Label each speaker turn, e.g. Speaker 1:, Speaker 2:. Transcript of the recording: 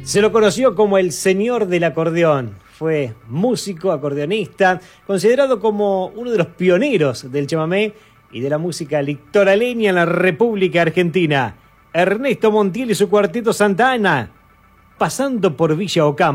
Speaker 1: Se lo conoció como el señor del acordeón. Fue músico, acordeonista, considerado como uno de los pioneros del chamamé y de la música litoraleña en la República Argentina. Ernesto Montiel y su cuarteto Santa Ana, pasando por Villa Ocampo.